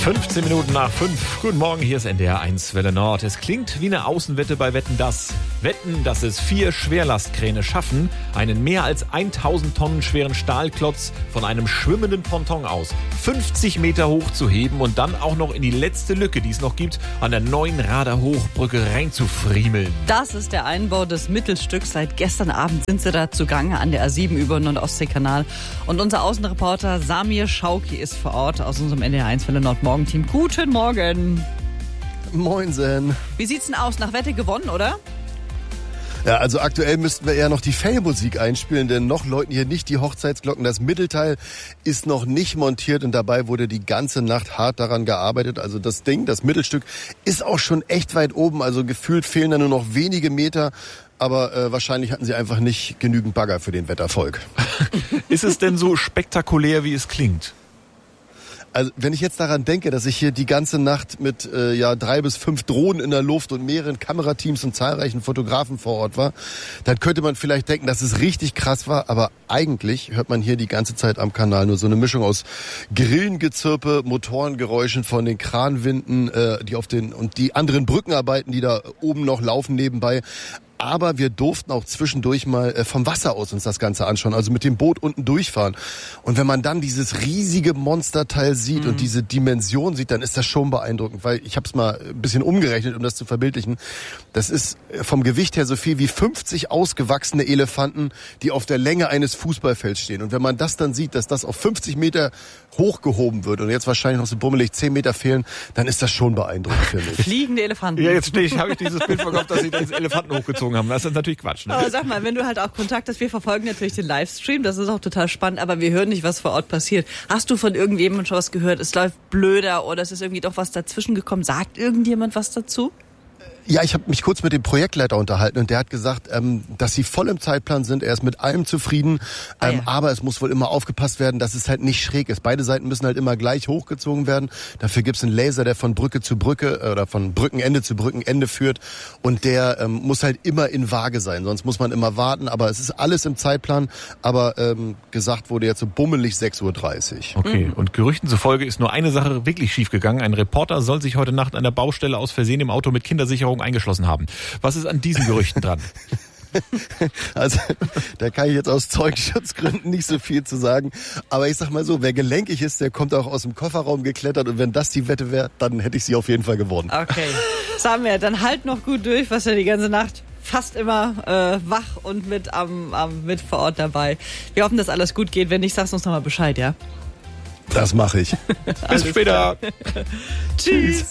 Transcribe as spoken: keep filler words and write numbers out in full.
fünfzehn Minuten nach fünf. Guten Morgen, hier ist N D R eins Welle Nord. Es klingt wie eine Außenwette bei Wetten, dass. Wetten, dass es vier Schwerlastkräne schaffen, einen mehr als tausend Tonnen schweren Stahlklotz von einem schwimmenden Ponton aus fünfzig Meter hoch zu heben und dann auch noch in die letzte Lücke, die es noch gibt, an der neuen Rader Hochbrücke reinzufriemeln. Das ist der Einbau des Mittelstücks. Seit gestern Abend sind sie da zugange an der A sieben über den Nord-Ostsee-Kanal. Und unser Außenreporter Samir Schauki ist vor Ort aus unserem N D R eins Welle Nord Morgenteam. Guten Morgen. Moinsen. Wie sieht's denn aus? Nach Wette gewonnen, oder? Ja, also aktuell müssten wir eher noch die Fellmusik einspielen, denn noch läuten hier nicht die Hochzeitsglocken. Das Mittelteil ist noch nicht montiert und dabei wurde die ganze Nacht hart daran gearbeitet. Also das Ding, das Mittelstück, ist auch schon echt weit oben. Also gefühlt fehlen da nur noch wenige Meter. Aber äh, wahrscheinlich hatten sie einfach nicht genügend Bagger für den Wetterfolg. Ist es denn so spektakulär, wie es klingt? Also wenn ich jetzt daran denke, dass ich hier die ganze Nacht mit äh, ja drei bis fünf Drohnen in der Luft und mehreren Kamerateams und zahlreichen Fotografen vor Ort war, dann könnte man vielleicht denken, dass es richtig krass war. Aber eigentlich hört man hier die ganze Zeit am Kanal nur so eine Mischung aus Grillengezirpe, Motorengeräuschen von den Kranwinden, äh, die auf den und die anderen Brückenarbeiten, die da oben noch laufen nebenbei. Aber wir durften auch zwischendurch mal äh, vom Wasser aus uns das Ganze anschauen, also mit dem Boot unten durchfahren. Und wenn man dann dieses riesige Monsterteil sieht mhm. und diese Dimension sieht, dann ist das schon beeindruckend, weil ich habe es mal ein bisschen umgerechnet, um das zu verbildlichen. Das ist vom Gewicht her so viel wie fünfzig ausgewachsene Elefanten, die auf der Länge eines Fußballfelds stehen. Und wenn man das dann sieht, dass das auf fünfzig Meter hochgehoben wird und jetzt wahrscheinlich noch so bummelig zehn Meter fehlen, dann ist das schon beeindruckend für mich. Fliegende Elefanten. Ja, jetzt stehe ich, habe ich dieses Bild vor Kopf, dass sie da jetzt Elefanten hochgezogen haben. Das ist natürlich Quatsch. Ne? Aber sag mal, wenn du halt auch Kontakt hast, wir verfolgen natürlich den Livestream, das ist auch total spannend, aber wir hören nicht, was vor Ort passiert. Hast du von irgendjemandem schon was gehört? Es läuft blöder oder es ist irgendwie doch was dazwischen gekommen? Sagt irgendjemand was dazu? Ja, ich habe mich kurz mit dem Projektleiter unterhalten und der hat gesagt, ähm, dass sie voll im Zeitplan sind. Er ist mit allem zufrieden, ähm, ah, ja. aber es muss wohl immer aufgepasst werden, dass es halt nicht schräg ist. Beide Seiten müssen halt immer gleich hochgezogen werden. Dafür gibt's einen Laser, der von Brücke zu Brücke äh, oder von Brückenende zu Brückenende führt und der ähm, muss halt immer in Waage sein. Sonst muss man immer warten, aber es ist alles im Zeitplan. Aber ähm, gesagt wurde jetzt so bummelig sechs Uhr dreißig. Okay, mhm. Und Gerüchten zufolge ist nur eine Sache wirklich schief gegangen. Ein Reporter soll sich heute Nacht an der Baustelle aus Versehen im Auto mit Kindersicherung eingeschlossen haben. Was ist an diesen Gerüchten dran? Also, da kann ich jetzt aus Zeugenschutzgründen nicht so viel zu sagen. Aber ich sag mal so, wer gelenkig ist, der kommt auch aus dem Kofferraum geklettert. Und wenn das die Wette wäre, dann hätte ich sie auf jeden Fall gewonnen. Okay. Samir, dann halt noch gut durch, was ja die ganze Nacht fast immer äh, wach und mit, am, am, mit vor Ort dabei. Wir hoffen, dass alles gut geht. Wenn nicht, sagst du uns nochmal Bescheid, ja? Das mache ich. Bis später. Tschüss.